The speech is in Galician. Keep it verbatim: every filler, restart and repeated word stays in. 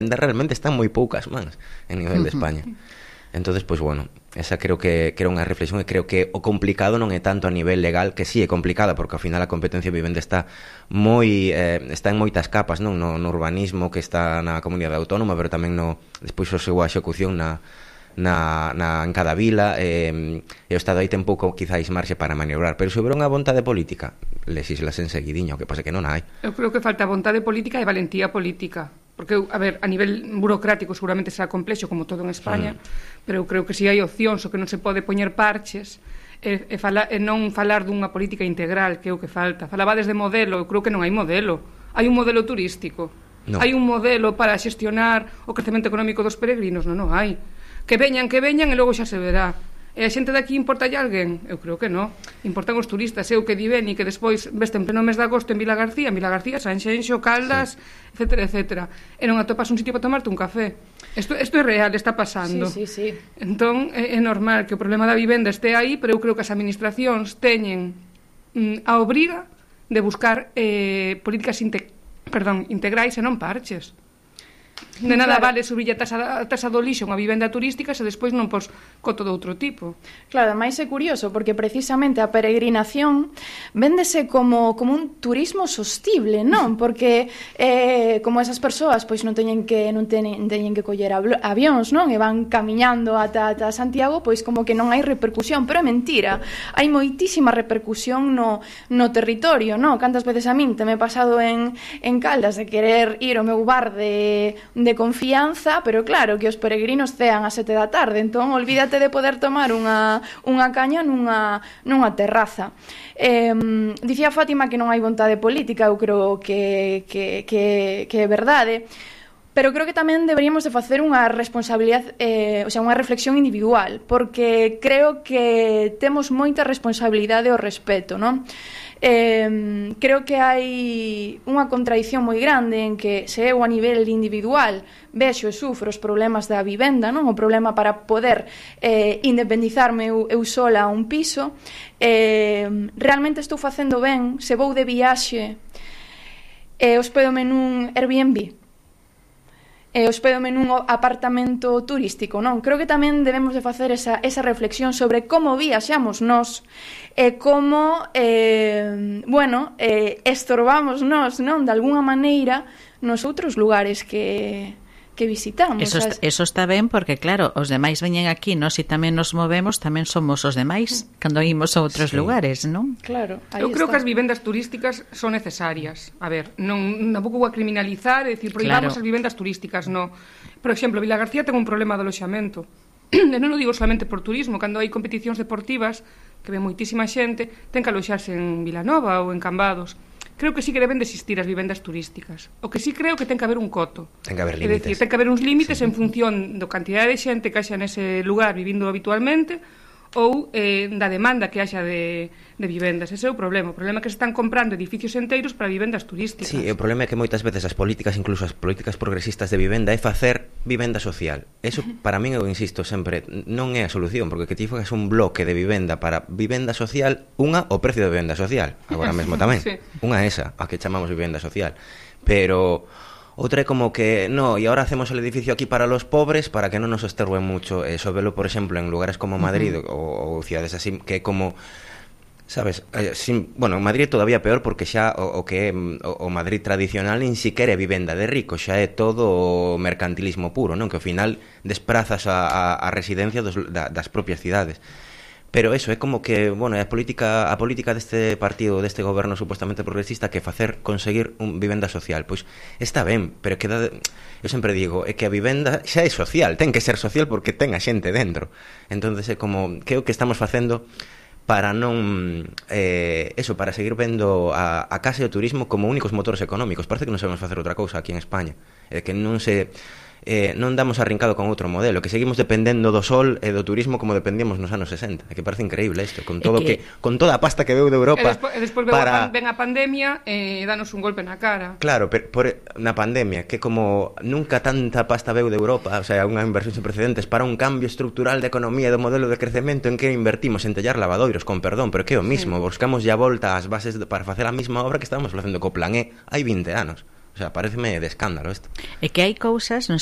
realmente están moi poucas mans en nivel de España. Entonces, pois, pues, bueno, esa creo que, que era unha reflexión, e creo que o complicado non é tanto a nivel legal, que sí é complicada, porque ao final a competencia de vivenda está moi eh, está en moitas capas, non? No, no urbanismo, que está na comunidade autónoma, pero tamén no despois o seu a execución na, na, na, en cada vila, eh, e o Estado aí ten pouco, quizáis, marxe para maniobrar, pero se houber unha vontade política, lesislas en seguidiño, que pasa que non hai. Eu creo que falta vontade política e valentía política. Porque, a ver, a nivel burocrático seguramente será complexo, como todo en España, mm. pero eu creo que si hai opcións o que non se pode poñer parches e, e, fala, e non falar dunha política integral, que é o que falta. Falabades de modelo, eu creo que non hai modelo. Hai un modelo turístico. No. Hai un modelo para xestionar o crecemento económico dos peregrinos. Non, non hai. Que veñan, que veñan e logo xa se verá. E a xente daqui importalle alguén? Eu creo que non. Importan os turistas. Eu que di ben e que despois veste en pleno mes de agosto en Vila García, en Vila García, Sanxenxo, Caldas, sí. etcétera, etcétera. E non atopas un sitio para tomarte un café. Isto, isto é real, está pasando. Sí, sí, sí. Entón, é, é normal que o problema da vivenda este aí, pero eu creo que as administracións teñen mm, a obriga de buscar eh, políticas inte, perdón, integrais e non parches. De nada claro. Vale subir a tasa, a tasa do lixo unha vivenda turística se despois non pos coto de outro tipo. Claro, máis é curioso porque precisamente a peregrinación véndese como, como un turismo sostible, non? Porque eh, como esas persoas pois non teñen que non teñen, teñen que coller avións, non? E van camiñando ata, ata Santiago, pois como que non hai repercusión, pero é mentira. Hai moitísima repercusión no, no territorio, non? Cantas veces a min te me he pasado en, en Caldas de querer ir ao meu bar de de confianza, pero claro, que os peregrinos cean a sete da tarde, entón olvídate de poder tomar unha, unha caña nunha, nunha terraza. Eh, dicía Fátima que non hai vontade política, eu creo que, que, que, que é verdade, pero creo que tamén deberíamos de facer unha responsabilidade, eh, o sea, unha reflexión individual, porque creo que temos moita responsabilidade ao respecto, non? Eh, creo que hai unha contradición moi grande en que se eu a nivel individual vexo e sufro os problemas da vivenda, non? O problema para poder eh, independizarme eu, eu sola a un piso, eh, realmente estou facendo ben se vou de viaxe e eh, hospédome nun Airbnb, e hospédome nun apartamento turístico, non? Creo que tamén debemos de facer esa, esa reflexión sobre como viaxamos nós e como, eh, bueno, eh, estorbamos nós, non? De alguna maneira nos outros lugares que... que visitamos. Eso, está, eso está ben porque, claro, os demais veñen aquí, nós e tamén nos movemos, tamén somos os demais cando imos a outros sí. lugares, non? Claro, eu está. Creo que as vivendas turísticas son necesarias. A ver, non tampouco vou a criminalizar e dicir, prohibamos claro. As vivendas turísticas, no. Por exemplo, Vila García ten un problema de aloxamento. E non o digo solamente por turismo, cando hai competicións deportivas que ve moitísima xente, ten que aloxarse en Vilanova ou en Cambados. Creo que sí que deben de existir as vivendas turísticas. O que sí creo que ten que haber un coto. Ten que haber límites. É dicir, ten que haber uns límites sí. En función do cantidade de xente que haxa nese lugar vivindo habitualmente ou eh, da demanda que haxa de, de vivendas. Ese é o problema. O problema é que se están comprando edificios enteiros para vivendas turísticas. Sí, o problema é que moitas veces as políticas, incluso as políticas progresistas de vivenda, é facer vivenda social. Eso, para min, eu insisto sempre, non é a solución, porque que ti fagas un bloque de vivenda para vivenda social, unha, o precio de vivenda social, agora mesmo tamén. Sí. Unha esa, a que chamamos vivenda social. Pero... outra é como que, no, e ahora hacemos el edificio aquí para los pobres para que non nos estorben mucho. Eso velo, por exemplo, en lugares como Madrid uh-huh. ou, ou ciudades así, que é como, sabes, eh, sin, bueno, en Madrid todavía peor porque xa o, o que é o, o Madrid tradicional nin siquiera é vivenda de rico, xa é todo mercantilismo puro, non? Que ao final desprazas a, a, a residencia dos, da, das propias cidades. Pero eso, é como que, bueno, a política a política deste partido, deste goberno supostamente progresista, que facer conseguir un vivenda social, pois está ben, pero queda, eu sempre digo, é que a vivenda xa é social, ten que ser social porque ten a xente dentro. Entonces é como, que é o que estamos facendo para non, eh, eso, para seguir vendo a, a casa e o turismo como únicos motores económicos. Parece que non sabemos facer outra cousa aquí en España, é que non se... Eh, non damos arrincado con outro modelo, que seguimos dependendo do sol e do turismo como dependíamos nos anos sesenta. É que parece increíble isto, con todo que... que con toda a pasta que veu de Europa. E despois, e despois para... ven a pandemia e eh, danos un golpe na cara. Claro, pero por, na pandemia, que como nunca tanta pasta veu de Europa, o sea, unha inversión sin precedentes para un cambio estructural de economía e do modelo de crecemento en que invertimos en tellar lavadoiros, con perdón, pero que é o mismo, sí. Buscamos ya volta ás bases de, para facer a mesma obra que estábamos facendo co Plan E hai vinte anos. O sea, pareceme de escándalo isto. É que hai cousas, non